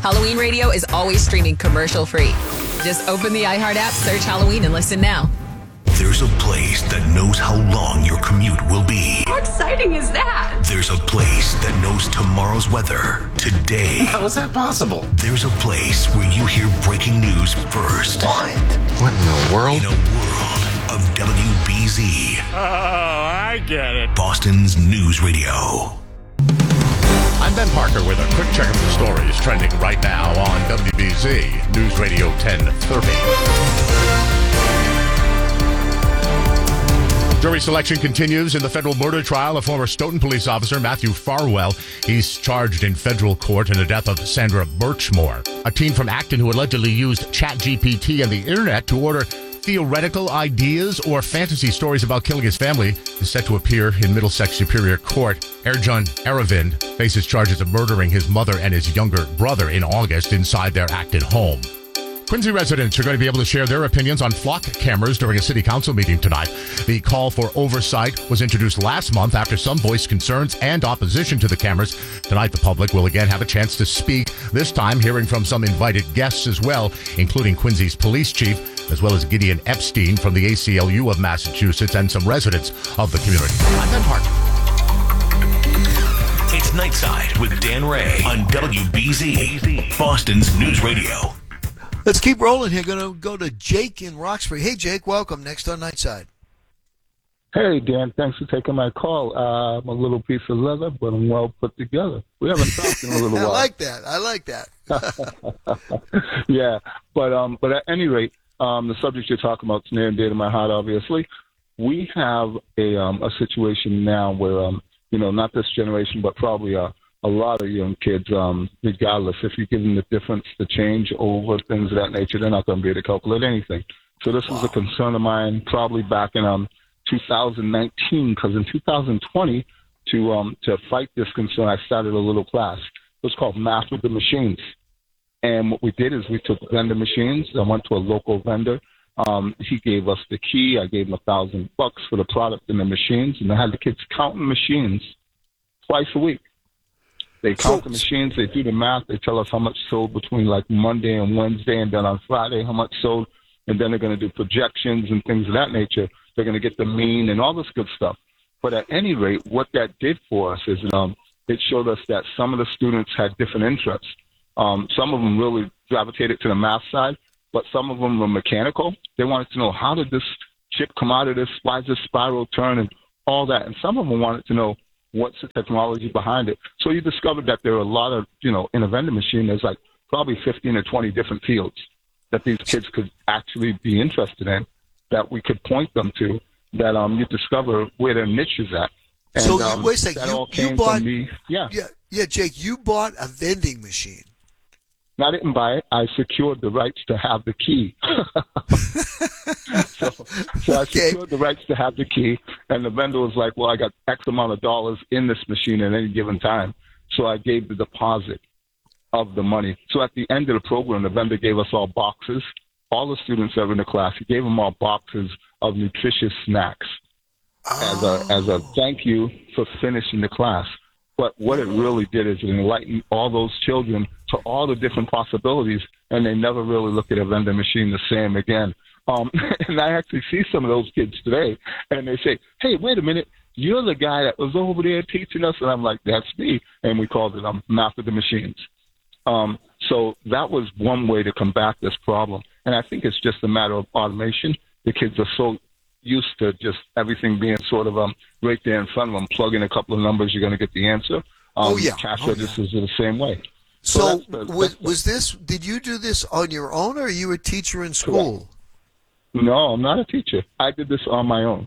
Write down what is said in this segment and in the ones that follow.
Halloween Radio is always streaming commercial-free. Just open the iHeart app, search Halloween, and listen now. There's a place that knows how long your commute will be. How exciting is that? There's a place that knows tomorrow's weather today. How is that possible? There's a place where you hear breaking news first. What in the world? In a world of WBZ. Oh, I get it. Boston's News Radio. I'm Ben Parker with a quick check of the stories trending right now on WBZ News Radio 1030. Jury selection continues in the federal murder trial of former Stoughton police officer Matthew Farwell. He's charged in federal court in the death of Sandra Birchmore, a teen from Acton who allegedly used ChatGPT and the internet to order theoretical ideas or fantasy stories about killing his family, is set to appear in Middlesex Superior Court. Erjan Aravind faces charges of murdering his mother and his younger brother in August inside their Acton home. Quincy residents are going to be able to share their opinions on flock cameras during a city council meeting tonight. The call for oversight was introduced last month after some voiced concerns and opposition to the cameras. Tonight, the public will again have a chance to speak, this time hearing from some invited guests as well, including Quincy's police chief, as well as Gideon Epstein from the ACLU of Massachusetts and some residents of the community. I'm Ben Hart. It's Nightside with Dan Ray on WBZ, Boston's News Radio. Let's keep rolling here. Going to go to Jake in Roxbury. Hey, Jake, welcome. Next on Nightside. Hey, Dan, thanks for taking my call. I'm a little piece of leather, but I'm well put together. We haven't talked in a little while. I like that. Yeah, but at any rate, the subject you're talking about is near and dear to my heart, obviously. We have a situation now where, not this generation, but probably a lot of young kids, regardless, if you give them the difference, the change over things of that nature, they're not going to be able to calculate anything. So this was a concern of mine probably back in 2019, because in 2020, to fight this concern, I started a little class. It was called Math with the Machines. And what we did is we took vendor machines. I went to a local vendor. He gave us the key. I gave him $1,000 for the product and the machines, and I had the kids counting machines twice a week. They count the machines, they do the math, they tell us how much sold between like Monday and Wednesday, and then on Friday how much sold, and then they're going to do projections and things of that nature. They're going to get the mean and all this good stuff. But at any rate, what that did for us is it showed us that some of the students had different interests. Some of them really gravitated to the math side, but some of them were mechanical. They wanted to know, how did this chip come out of this? Why is this spiral turn and all that? And some of them wanted to know, what's the technology behind it? So you discovered that there are a lot of, in a vending machine, there's like probably 15 or 20 different fields that these kids could actually be interested in, that we could point them to, that you discover where their niche is at. And, so wait a second, that all you came bought, from me. Yeah, Jake, you bought a vending machine. I didn't buy it. I secured the rights to have the key. So I secured the rights to have the key, and the vendor was like, well, I got X amount of dollars in this machine at any given time. So I gave the deposit of the money. So at the end of the program, the vendor gave us all boxes. All the students that were in the class, he gave them all boxes of nutritious snacks as a thank you for finishing the class. But what it really did is it enlightened all those children to all the different possibilities, and they never really look at a vending machine the same again. And I actually see some of those kids today, and they say, hey, wait a minute, you're the guy that was over there teaching us? And I'm like, that's me. And we called it Math with the Machines. So that was one way to combat this problem. And I think it's just a matter of automation. The kids are so used to just everything being sort of right there in front of them. Plug in a couple of numbers, you're going to get the answer. Cash registers are the same way. So did you do this on your own, or are you a teacher in school? No, I'm not a teacher. I did this on my own.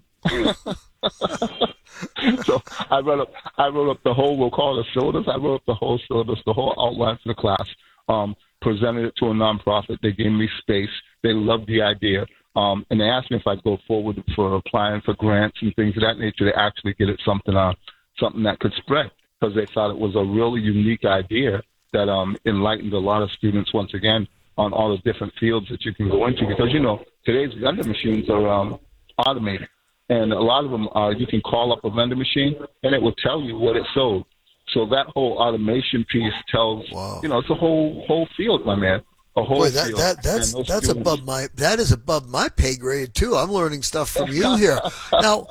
So I wrote up the whole, we'll call it a syllabus. I wrote up the whole syllabus, the whole outline for the class, presented it to a nonprofit. They gave me space. They loved the idea. And they asked me if I'd go forward for applying for grants and things of that nature to actually get it something that could spread, because they thought it was a really unique idea that enlightened a lot of students, once again, on all the different fields that you can go into. Because, today's vending machines are automated. And a lot of them, you can call up a vending machine, and it will tell you what it sold. So that whole automation piece tells, Wow. it's a whole field, my man. A whole Boy, field. that's above my pay grade too. I'm learning stuff from you here. Now,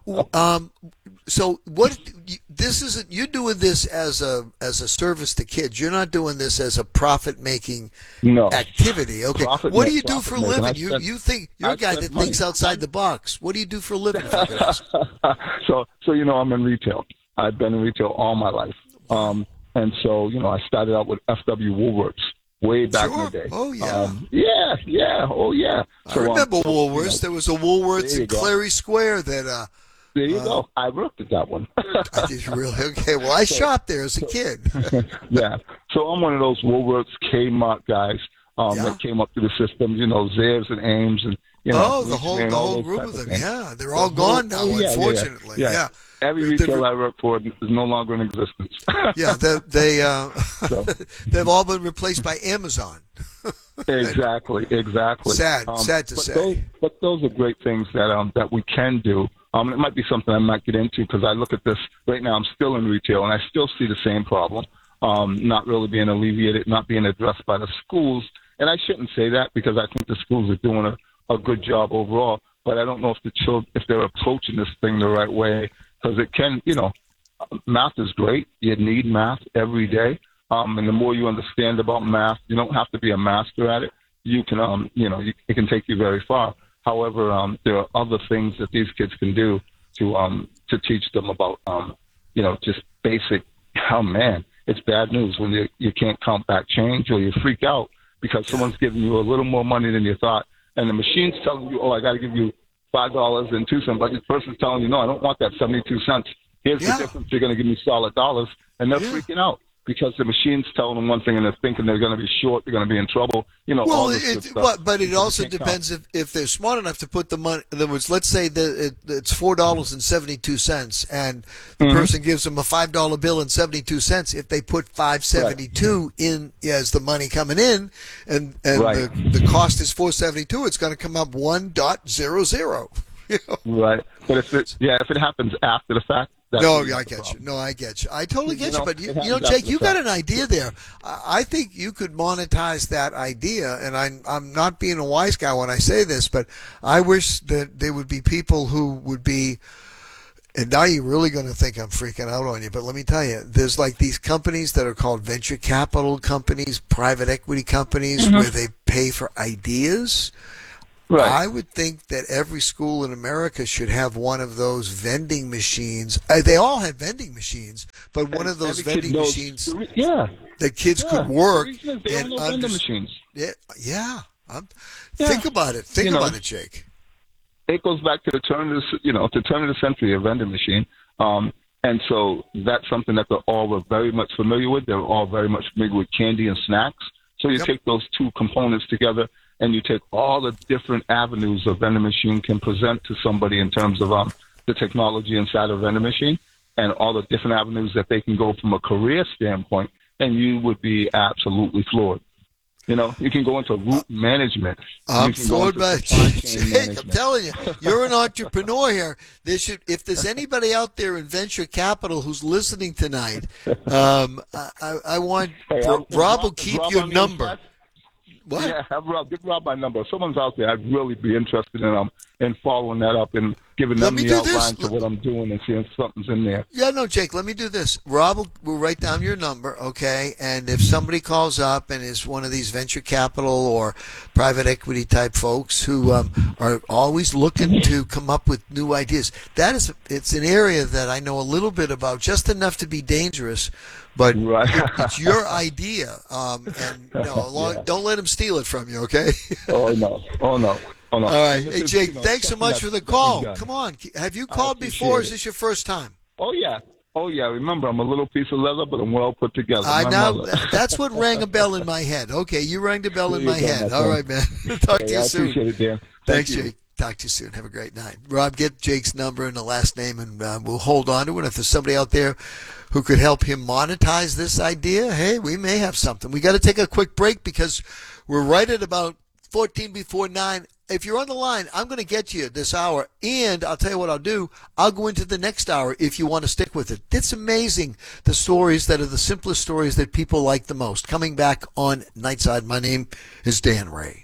so what? This isn't, you're doing this as a service to kids. You're not doing this as a profit making activity. Okay. What do you do for a living? You think you're a guy that thinks outside the box. What do you do for a living? If I could ask? So I'm in retail. I've been in retail all my life. And so, I started out with FW Woolworths way back in the day. Oh, yeah. Oh, yeah. I remember Woolworths. There was a Woolworths in Clary Square that... there you go. I worked at that one. I did really? Okay. Well, I shopped there as a kid. Yeah. So I'm one of those Woolworths Kmart guys that came up through the system, Zales and Ames and, the whole group of them. Yeah. They're all gone now, unfortunately. Yeah. Every retailer I work for is no longer in existence. Yeah, they've all been replaced by Amazon. Exactly. Sad to say. But those are great things that we can do. It might be something I might get into because I look at this right now. I'm still in retail and I still see the same problem, not really being alleviated, not being addressed by the schools. And I shouldn't say that because I think the schools are doing a good job overall. But I don't know if they're approaching this thing the right way. Because it can, math is great. You need math every day. And the more you understand about math, you don't have to be a master at it. You can, it can take you very far. However, there are other things that these kids can do to teach them about, just basic, oh man, it's bad news when you can't count back change or you freak out because someone's giving you a little more money than you thought. And the machine's telling you, I got to give you $5.02, but this person's telling you, no, I don't want that 72 cents. Here's the difference. You're going to give me solid dollars. And they're freaking out because the machine's telling them one thing and they're thinking they're going to be short, they're going to be in trouble. All this good stuff. But it also depends if they're smart enough to put the money. In other words, let's say that it's $4.72 and the person gives them a $5 bill and 72 cents. If they put $5.72 in as the money coming in and the cost is $4.72, it's going to come up 1.00. Right. But if it happens after the fact, I get you. No, I get you. I totally get you. But Jake, you got an idea there. I think you could monetize that idea. And I'm not being a wise guy when I say this, but I wish that there would be people who would be. And now you're really going to think I'm freaking out on you. But let me tell you, there's like these companies that are called venture capital companies, private equity companies, where they pay for ideas. Right. I would think that every school in America should have one of those vending machines. They all have vending machines, but one of those vending machines that kids could work and understand. Yeah. Think about it. Think about it, Jake. It goes back to the turn of the century, a vending machine. And so that's something that they're all very much familiar with. They're all very much familiar with candy and snacks. So you take those two components together, and you take all the different avenues a vending machine can present to somebody in terms of the technology inside a vending machine and all the different avenues that they can go from a career standpoint, and you would be absolutely floored. You can go into route management. I'm floored by Jake. I'm telling you, you're an entrepreneur here. If there's anybody out there in venture capital who's listening tonight, I want Rob will keep your number. What? Yeah, give Rob my number. If someone's out there, I'd really be interested in following that up and giving them the outline to what I'm doing and seeing if something's in there. Yeah, no, Jake, let me do this. Rob will write down your number, okay? And if somebody calls up and is one of these venture capital or private equity type folks who are always looking to come up with new ideas, it's an area that I know a little bit about, just enough to be dangerous. But it's your idea, and don't let him steal it from you, okay? Oh no! All right, hey Jake, thanks so much for the call. Come on, have you called before? Or is this your first time? Oh yeah. Remember, I'm a little piece of leather, but I'm well put together. That's what rang a bell in my head. Okay, you rang the bell in my head. All right, man. Talk to you soon. I appreciate it, Dan. Thanks, Jake. Talk to you soon. Have a great night. Rob, get Jake's number and the last name, and we'll hold on to it. If there's somebody out there who could help him monetize this idea, hey, we may have something. We got to take a quick break because we're right at about 14 before 9. if you're on the line, I'm going to get you this hour, and I'll tell you what I'll do. I'll go into the next hour if you want to stick with it. It's amazing, the stories that are the simplest stories that people like the most. Coming back on Nightside, my name is Dan Ray.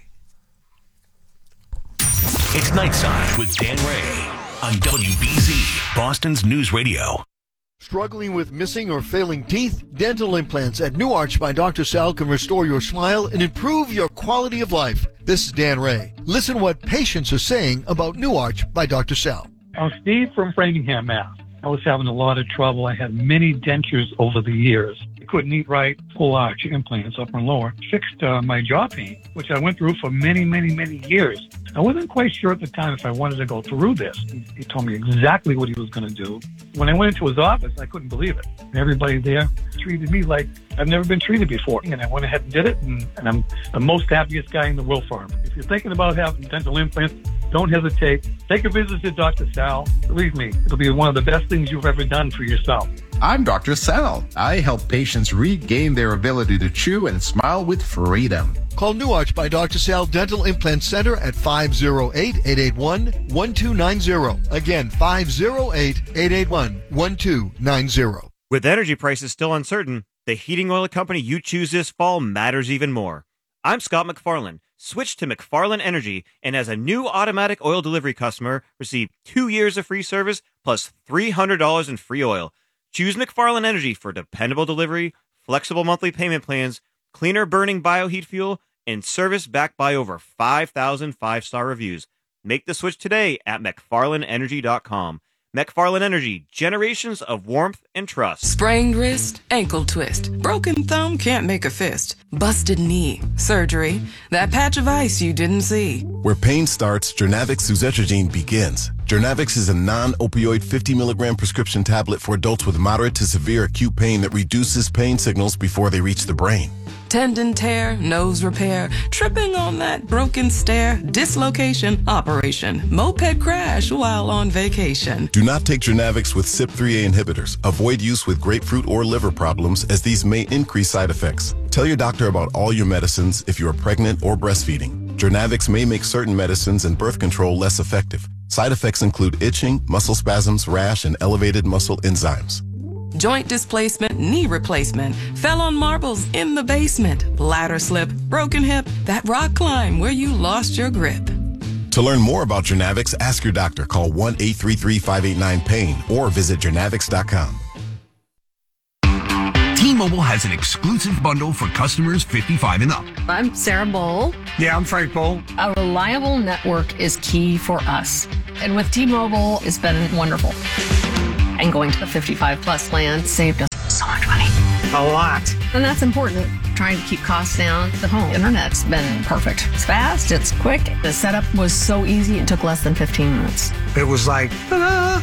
It's Nightside with Dan Ray on WBZ, Boston's News Radio. Struggling with missing or failing teeth? Dental implants at New Arch by Dr. Sal can restore your smile and improve your quality of life. This is Dan Ray. Listen what patients are saying about New Arch by Dr. Sal. I'm Steve from Framingham, Mass. I was having a lot of trouble. I had many dentures over the years. I couldn't eat right. Full arch implants, upper and lower, fixed my jaw pain, which I went through for many, many, many years. I wasn't quite sure at the time if I wanted to go through this. He told me exactly what he was going to do. When I went into his office, I couldn't believe it. Everybody there treated me like I've never been treated before. And I went ahead and did it, and I'm the most happiest guy in the world for him. If you're thinking about having dental implants, don't hesitate. Take a visit to Dr. Sal. Believe me, it'll be one of the best things you've ever done for yourself. I'm Dr. Sal. I help patients regain their ability to chew and smile with freedom. Call New Arch by Dr. Sal Dental Implant Center at 508-881-1290. Again, 508-881-1290. With energy prices still uncertain, the heating oil company you choose this fall matters even more. I'm Scott McFarland. Switch to McFarland Energy, and as a new automatic oil delivery customer, receive 2 years of free service plus $300 in free oil. Choose McFarland Energy for dependable delivery, flexible monthly payment plans, cleaner burning bioheat fuel, and service backed by over 5,000 five-star reviews. Make the switch today at McFarlandEnergy.com. McFarland Energy, generations of warmth and trust. Sprained wrist, ankle twist, broken thumb, can't make a fist, busted knee, surgery, that patch of ice you didn't see. Where pain starts, Jernavix suzetrigine begins. Jernavix is a non-opioid 50 milligram prescription tablet for adults with moderate to severe acute pain that reduces pain signals before they reach the brain. Tendon tear, nose repair, tripping on that broken stair, dislocation, operation, moped crash while on vacation. Do not take Jernavix with CYP3A inhibitors. Avoid use with grapefruit or liver problems, as these may increase side effects. Tell your doctor about all your medicines if you are pregnant or breastfeeding. Jernavix may make certain medicines and birth control less effective. Side effects include itching, muscle spasms, rash, and elevated muscle enzymes. Joint displacement, knee replacement, fell on marbles in the basement, ladder slip, broken hip, that rock climb where you lost your grip. To learn more about Jernavix, ask your doctor. Call 1-833-589-PAIN or visit Jernavix.com. T-Mobile has an exclusive bundle for customers 55 and up. I'm Sarah Bowl. Yeah, I'm Frank Bowl. A reliable network is key for us. And with T-Mobile, it's been wonderful. And going to the 55 plus plan saved us so much money. A lot. And that's important. Trying to keep costs down. The home internet's been perfect. It's fast, it's quick. The setup was so easy, it took less than 15 minutes. It was like, ta-da!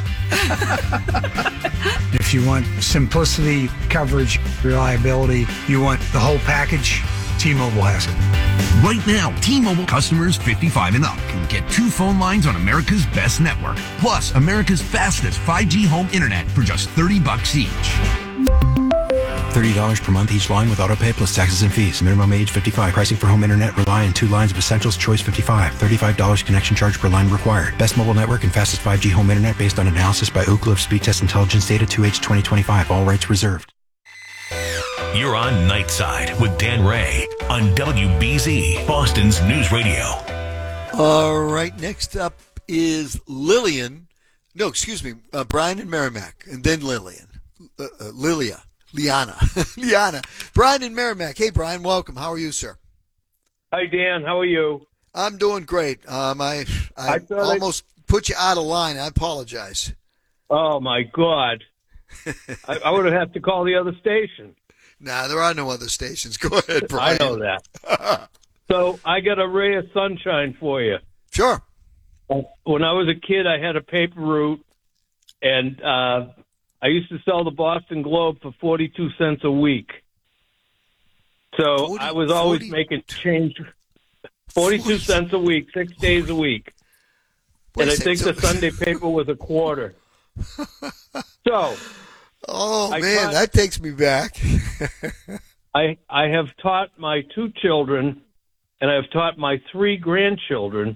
If you want simplicity, coverage, reliability, you want the whole package, T-Mobile has it. Right now, T-Mobile customers 55 and up can get 2 phone lines on America's best network, plus America's fastest 5G home internet for just $30 each. $30 per month each line with autopay plus taxes and fees. Minimum age 55. Pricing for home internet rely on 2 lines of Essentials Choice 55. $35 connection charge per line required. Best mobile network and fastest 5G home internet based on analysis by Ookla of Speed Test Intelligence data 2H 2025. All rights reserved. You're on Nightside with Dan Ray on WBZ, Boston's News Radio. All right, next up is Lillian. No, excuse me, Brian and Merrimack, and then Lillian. Liana. Liana. Brian and Merrimack. Hey, Brian, welcome. How are you, sir? Hi, Dan. How are you? I'm doing great. I almost put you out of line. I apologize. Oh, my God. I would have to call the other station. Nah, there are no other stations. Go ahead, Brian. I know that. So I got a ray of sunshine for you. Sure. When I was a kid, I had a paper route, and I used to sell the Boston Globe for 42 cents a week. So I was always making change, 42 cents a week, 6 days a week. And I think the Sunday paper was a quarter. So... Oh, man, that takes me back. I have taught my 2 children, and I've taught my 3 grandchildren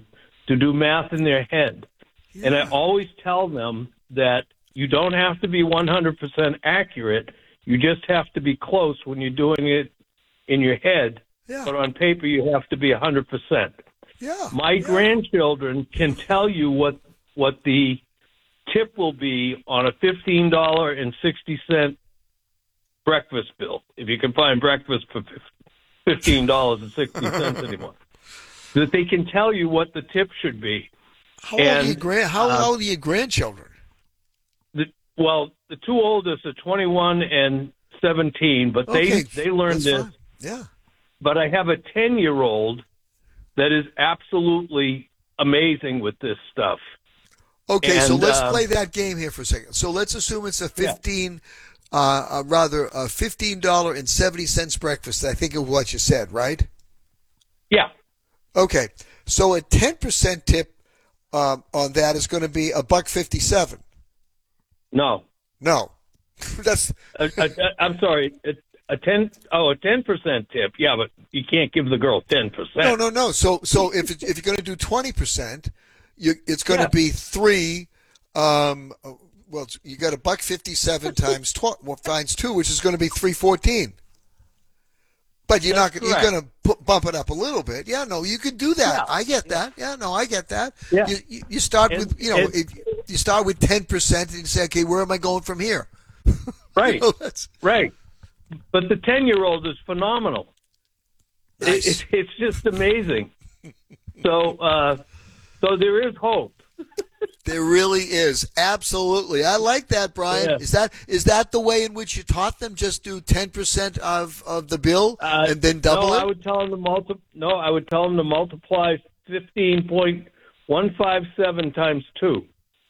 to do math in their head. Yeah. And I always tell them that you don't have to be 100% accurate. You just have to be close when you're doing it in your head. Yeah. But on paper, you have to be 100%. Yeah. My grandchildren can tell you what the tip will be on a $15.60 breakfast bill, if you can find breakfast for $15.60 anymore. That they can tell you what the tip should be. How old are your grandchildren? The two oldest are 21 and 17, but they learned this. Fine. Yeah. But I have a 10-year-old that is absolutely amazing with this stuff. Okay, so let's play that game here for a second. So let's assume it's a $15.70 breakfast. I think of what you said, right? Yeah. Okay, so a 10% tip on that is going to be $1.57. No. That's. I'm sorry. A 10% tip. Yeah, but you can't give the girl 10%. No. So if you're going to do 20%, it's going to be $3. You got $1.57 times 2, which is going to be $3.14. But you're not. You're going to bump it up a little bit. Yeah, no, you could do that. Yeah. I get that. Yeah, no, I get that. Yeah. You start with you start with 10% and you say, okay, where am I going from here? Right. Right. But the 10-year-old is phenomenal. Nice. It's just amazing. So there is hope. There really is. Absolutely. I like that, Brian. Yeah. Is that the way in which you taught them? Just do 10% of the bill and then double it? I would tell them to multiply 15.157 times 2.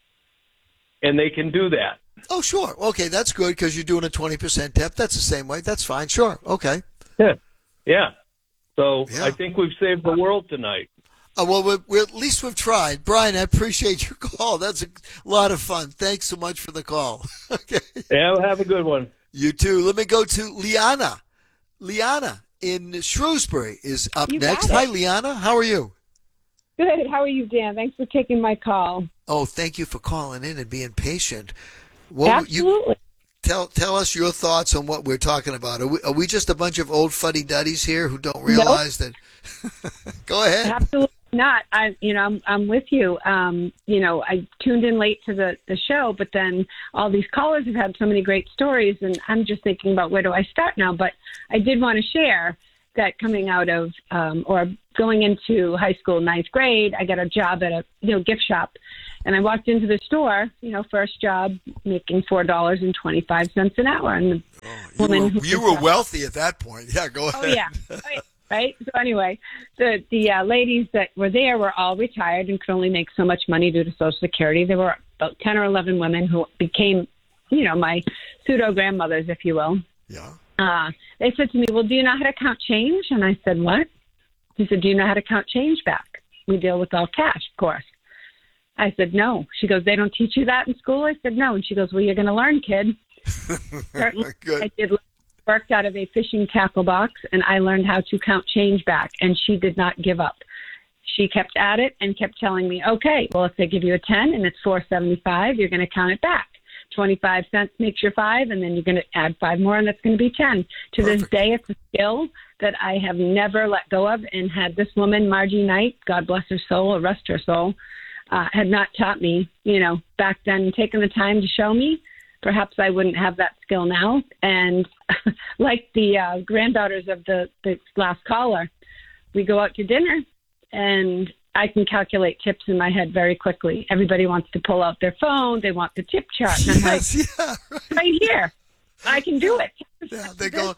And they can do that. Oh, sure. Okay, that's good because you're doing a 20% tip. That's the same way. That's fine. Sure. Okay. Yeah. So I think we've saved the world tonight. Well, at least we've tried. Brian, I appreciate your call. That's a lot of fun. Thanks so much for the call. Okay. Yeah, have a good one. You too. Let me go to Liana. Liana in Shrewsbury is up next. Hi, Liana. How are you? Good. How are you, Dan? Thanks for taking my call. Oh, thank you for calling in and being patient. Absolutely. Tell us your thoughts on what we're talking about. Are we just a bunch of old fuddy-duddies here who don't realize that? Go ahead. Absolutely not. I'm with you. I tuned in late to the show, but then all these callers have had so many great stories, and I'm just thinking about where do I start now. But I did want to share that coming out of or going into high school, 9th grade, I got a job at a gift shop. And I walked into the store, first job, making $4.25 an hour. And the you were wealthy at that point. Yeah, go ahead. Oh, yeah. Right? So anyway, the ladies that were there were all retired and could only make so much money due to Social Security. There were about 10 or 11 women who became, my pseudo-grandmothers, if you will. Yeah. They said to me, well, do you know how to count change? And I said, what? She said, do you know how to count change back? We deal with all cash, of course. I said, no. She goes, they don't teach you that in school? I said, no. And she goes, well, you're going to learn, kid. Certainly, good. I did worked out of a fishing tackle box, and I learned how to count change back, and she did not give up. She kept at it and kept telling me, okay, well, if they give you a 10 and it's $4.75, you're going to count it back. 25 cents makes your 5, and then you're going to add 5 more, and that's going to be 10. To Perfect. This day, it's a skill that I have never let go of, and had this woman, Margie Knight, God bless her soul, or rest her soul, had not taught me, back then and taken the time to show me, perhaps I wouldn't have that skill now. And like the granddaughters of the last caller, we go out to dinner, and I can calculate tips in my head very quickly. Everybody wants to pull out their phone. They want the tip chart. And I'm right here. I can do it. Yeah, they go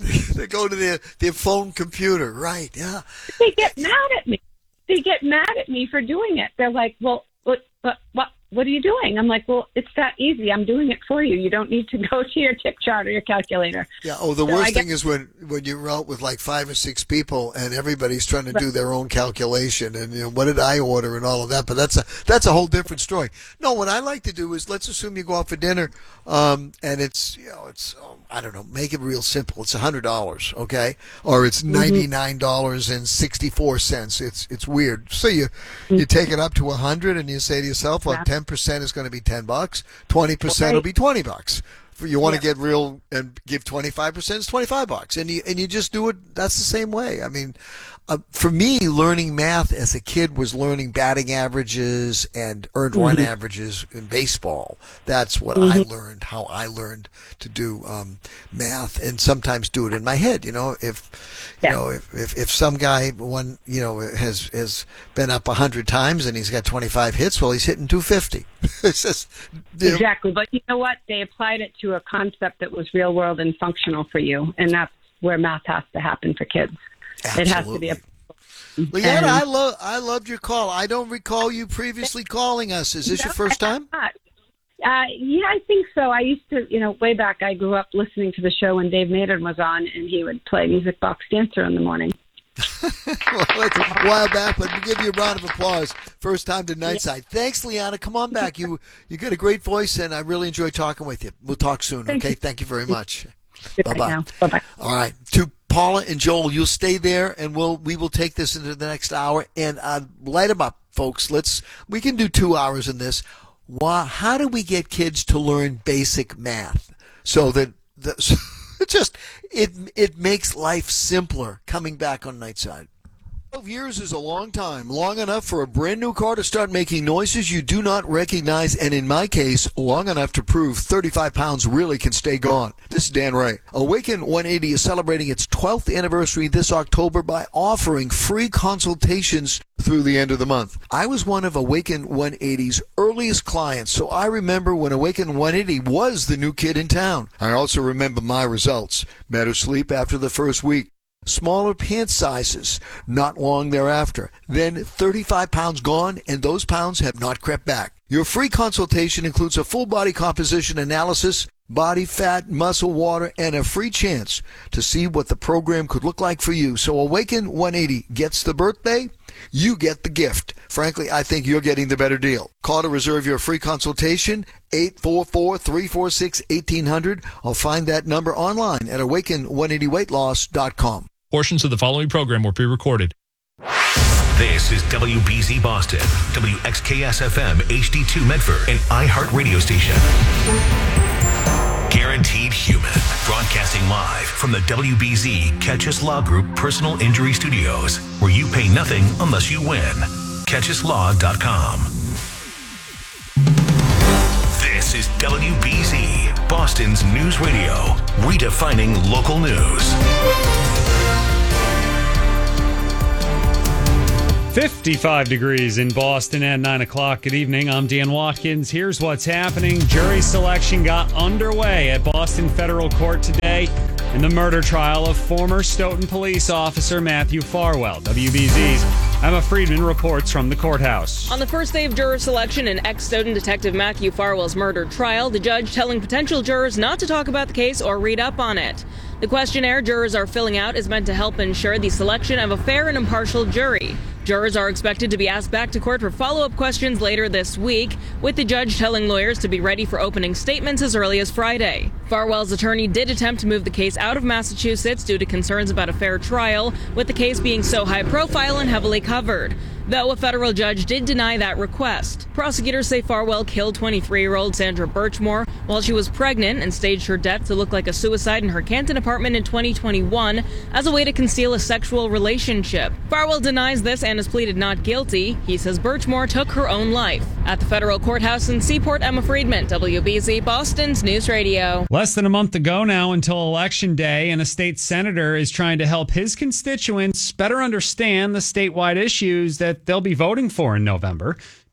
to their phone computer. Right, yeah. They get mad at me. They get mad at me for doing it. They're like, well, what are you doing? I'm like, well, it's that easy. I'm doing it for you. You don't need to go to your tip chart or your calculator. Yeah. Oh, the worst thing is when you're out with like 5 or 6 people and everybody's trying to do their own calculation and what did I order and all of that. But that's a whole different story. No, what I like to do is let's assume you go out for dinner, and it's I don't know, make it real simple. It's $100, okay, or it's $99.64. It's weird. So you take it up to $100 and you say to yourself, well, 10% is going to be $10, 20% will be $20. You want to get real and give 25%, it's $25, and you just do it. That's the same way. I mean, for me, learning math as a kid was learning batting averages and earned run averages in baseball. That's what I learned. How I learned to do math, and sometimes do it in my head. If some guy has been up 100 times and he's got 25 hits, well, he's hitting 250. It's just exactly. But you know what? They applied it to a concept that was real world and functional for you, and that's where math has to happen for kids. Absolutely. It has to be Leanna, I loved your call. I don't recall you previously calling us. Is this your first time? Yeah, I think so. I used to, way back, I grew up listening to the show when Dave Maynard was on, and he would play Music Box Dancer in the morning. Well, that's a while back, but we'll give you a round of applause. First time to Nightside. Thanks, Leanna. Come on back. You got a great voice, and I really enjoyed talking with you. We'll talk soon, okay? Thank you very much. Bye-bye. Bye-bye. All right. To Paula and Joel, you'll stay there, and we will take this into the next hour and light them up, folks. We can do 2 hours in this. How do we get kids to learn basic math so that it makes life simpler? Coming back on Nightside. 12 years is a long time, long enough for a brand new car to start making noises you do not recognize, and in my case, long enough to prove 35 pounds really can stay gone. This is Dan Ray. Awaken 180 is celebrating its 12th anniversary this October by offering free consultations through the end of the month. I was one of Awaken 180's earliest clients, so I remember when Awaken 180 was the new kid in town. I also remember my results. Better sleep after the first week. Smaller pant sizes not long thereafter. Then 35 pounds gone, and those pounds have not crept back. Your free consultation includes a full body composition analysis, body fat, muscle, water, and a free chance to see what the program could look like for you. So Awaken 180 gets the birthday, you get the gift. Frankly, I think you're getting the better deal. Call to reserve your free consultation, 844-346-1800. I'll find that number online at awaken180weightloss.com. Portions of the following program were pre-recorded. This is WBZ Boston, WXKS-FM HD2 Medford, an iHeart radio station. Guaranteed Human, broadcasting live from the WBZ Catchus Law Group Personal Injury Studios, where you pay nothing unless you win. CatchusLaw.com. This is WBZ, Boston's news radio, redefining local news. 55 degrees in Boston at 9 o'clock. Good evening. I'm Dan Watkins. Here's what's happening. Jury selection got underway at Boston Federal Court today in the murder trial of former Stoughton police officer Matthew Farwell. WBZ's Emma Friedman reports from the courthouse. On the first day of juror selection in ex-Stoughton detective Matthew Farwell's murder trial, the judge telling potential jurors not to talk about the case or read up on it. The questionnaire jurors are filling out is meant to help ensure the selection of a fair and impartial jury. Jurors are expected to be asked back to court for follow-up questions later this week, with the judge telling lawyers to be ready for opening statements as early as Friday. Farwell's attorney did attempt to move the case out of Massachusetts due to concerns about a fair trial, with the case being so high-profile and heavily covered. Though a federal judge did deny that request. Prosecutors say Farwell killed 23-year-old Sandra Birchmore while she was pregnant and staged her death to look like a suicide in her Canton apartment in 2021 as a way to conceal a sexual relationship. Farwell denies this and has pleaded not guilty. He says Birchmore took her own life. At the federal courthouse in Seaport, Emma Friedman, WBZ Boston's News Radio. Less than a month to go now until Election Day, and a state senator is trying to help his constituents better understand the statewide issues that they'll be voting for in November.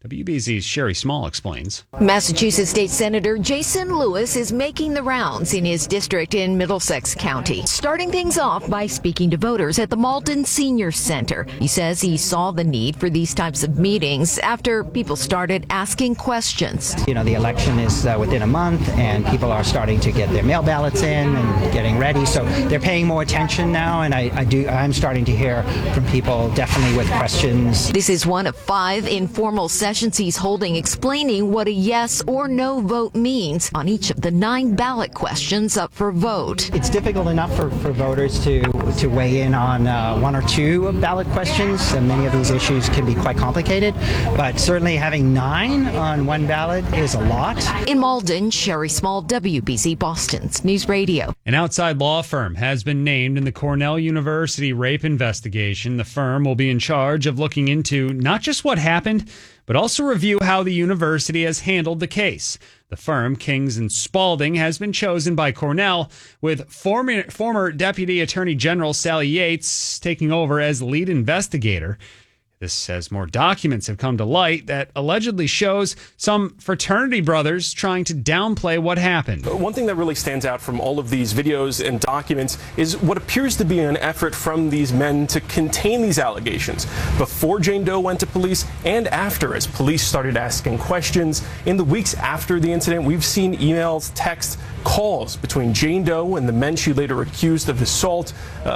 WBZ's Sherry Small explains. Massachusetts State Senator Jason Lewis is making the rounds in his district in Middlesex County, starting things off by speaking to voters at the Malden Senior Center. He says he saw the need for these types of meetings after people started asking questions. You know, the election is within a month, and people are starting to get their mail ballots in and getting ready, so they're paying more attention now, and I'm starting to hear from people definitely with questions. This is one of 5 informal sessions he's holding explaining what a yes or no vote means on each of the 9 ballot questions up for vote. It's difficult enough for voters to weigh in on 1 or 2 ballot questions, and many of these issues can be quite complicated, but certainly having 9 on 1 ballot is a lot. In Malden, Sherry Small, WBZ Boston's News Radio. An outside law firm has been named in the Cornell University rape investigation. The firm will be in charge of looking into not just what happened, but also review how the university has handled the case. The firm, Kings and Spalding, has been chosen by Cornell, with former Deputy Attorney General Sally Yates taking over as lead investigator. This as more documents have come to light that allegedly shows some fraternity brothers trying to downplay what happened. One thing that really stands out from all of these videos and documents is what appears to be an effort from these men to contain these allegations before Jane Doe went to police and after, as police started asking questions. In the weeks after the incident, we've seen emails, texts, calls between Jane Doe and the men she later accused of assault,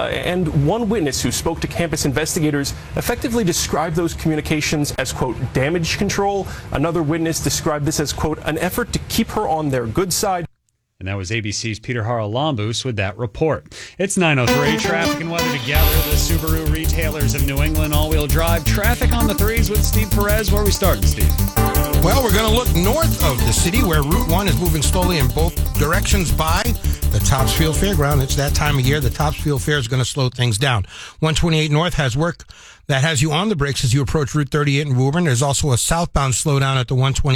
and one witness who spoke to campus investigators effectively described those communications as, quote, damage control. Another witness described this as, quote, an effort to keep her on their good side. And that was ABC's Peter Haralambous with that report. It's 9:03. Traffic and weather together. The Subaru retailers of New England all-wheel drive. Traffic on the 3s with Steve Perez. Where are we starting, Steve? Well, we're going to look north of the city where Route 1 is moving slowly in both directions by the Topsfield Fairground. It's that time of year. The Topsfield Fair is going to slow things down. 128 North has work that has you on the brakes as you approach Route 38 in Woburn. There's also a southbound slowdown at the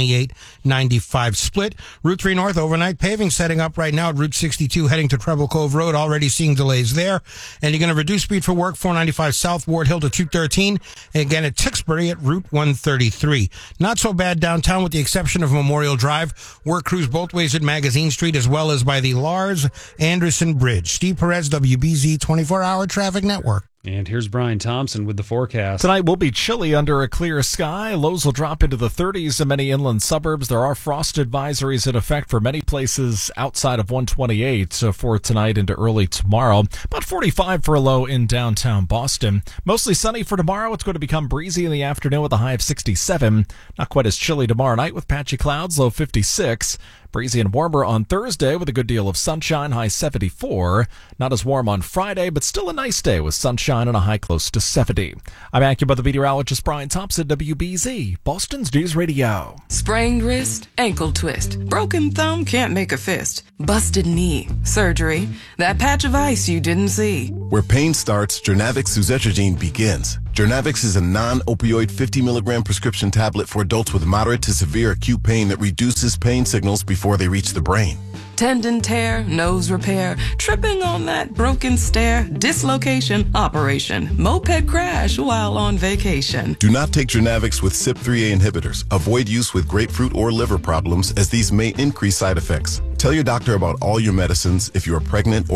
128-95 split. Route 3 North overnight paving setting up right now at Route 62 heading to Treble Cove Road. Already seeing delays there. And you're going to reduce speed for work 495 South Ward Hill to 213. And again at Tewksbury at Route 133. Not so bad downtown with the exception of Memorial Drive. Work crews both ways at Magazine Street as well as by the Lars Anderson Bridge. Steve Perez, WBZ 24-hour traffic network. And here's Brian Thompson with the forecast. Tonight will be chilly under a clear sky. Lows will drop into the 30s in many inland suburbs. There are frost advisories in effect for many places outside of 128 for tonight into early tomorrow. About 45 for a low in downtown Boston. Mostly sunny for tomorrow. It's going to become breezy in the afternoon with a high of 67. Not quite as chilly tomorrow night with patchy clouds, low 56. Breezy and warmer on Thursday with a good deal of sunshine, high 74. Not as warm on Friday, but still a nice day with sunshine and a high close to 70. I'm AccuWeather meteorologist Brian Thompson, WBZ, Boston's News Radio. Sprained wrist, ankle twist, broken thumb can't make a fist, busted knee, surgery, that patch of ice you didn't see. Where pain starts, Jernavix suzetrigine begins. Jernavix is a non-opioid 50 milligram prescription tablet for adults with moderate to severe acute pain that reduces pain signals before they reach the brain. Tendon tear, nose repair, tripping on that broken stair, dislocation, operation, moped crash while on vacation. Do not take Jernavix with CYP3A inhibitors. Avoid use with grapefruit or liver problems as these may increase side effects. Tell your doctor about all your medicines if you are pregnant or